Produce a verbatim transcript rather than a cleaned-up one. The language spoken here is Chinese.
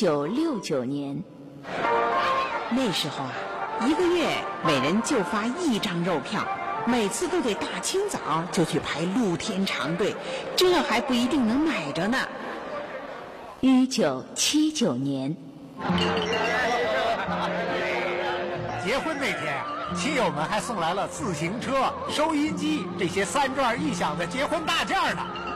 九六九年， 那时候啊，一个月每人就发一张肉票，每次都得大清早就去排露天长队，这还不一定能买着呢。 一九七九年， 结婚那天啊，亲友们还送来了自行车、收音机这些三转一响的结婚大件呢。